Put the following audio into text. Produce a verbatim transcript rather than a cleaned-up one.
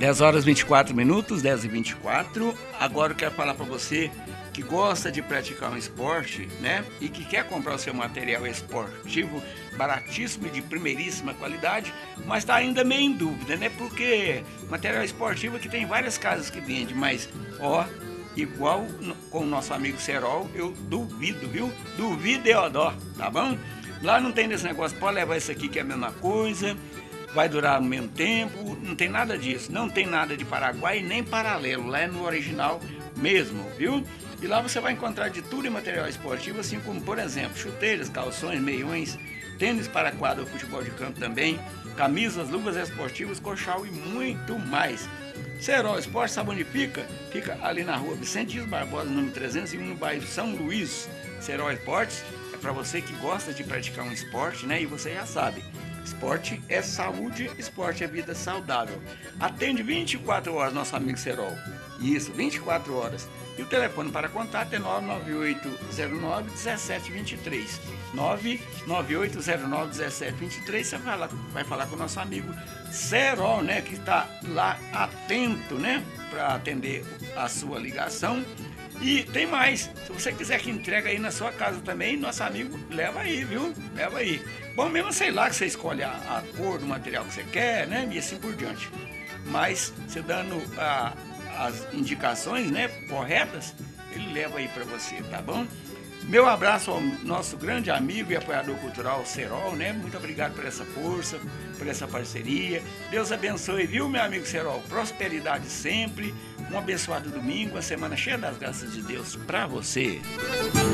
dez horas e vinte e quatro minutos, dez e vinte e quatro. Agora eu quero falar para você que gosta de praticar um esporte, né? E que quer comprar o seu material esportivo baratíssimo e de primeiríssima qualidade, mas está ainda meio em dúvida, né? Porque material esportivo aqui tem várias casas que vendem, mas ó, igual com o nosso amigo Serol, eu duvido, viu? Duvido e odó, tá bom? Lá não tem desse negócio, pode levar isso aqui que é a mesma coisa, vai durar o mesmo tempo, não tem nada disso, não tem nada de Paraguai nem paralelo, lá é no original mesmo, viu? E lá você vai encontrar de tudo em material esportivo, assim como, por exemplo, chuteiras, calções, meiões, tênis para quadra ou futebol de campo também, camisas, luvas esportivas, colchal e muito mais. Serol Esporte, sabe onde fica? Fica ali na rua Vicente Dias Barbosa, número trezentos e um, no bairro São Luís. Serol Esportes é para você que gosta de praticar um esporte, né? E você já sabe, esporte é saúde, esporte é vida saudável. Atende vinte e quatro horas nosso amigo Serol. Isso, vinte e quatro horas. E o telefone para contato é nove nove oito zero nove um sete dois três. nove nove oito zero nove um sete dois três. Você vai, lá, vai falar com o nosso amigo Serol, né? Que está lá atento, né? Para atender a sua ligação. E tem mais, se você quiser que entregue aí na sua casa também, nosso amigo leva aí, viu? Leva aí. Bom mesmo, sei lá, que você escolhe a, a cor do material que você quer, né? E assim por diante. Mas você dando a, as indicações, né, corretas, ele leva aí para você, tá bom? Meu abraço ao nosso grande amigo e apoiador cultural Serol, né? Muito obrigado por essa força, por essa parceria. Deus abençoe, viu, meu amigo Serol? Prosperidade sempre. Um abençoado domingo, uma semana cheia das graças de Deus para você.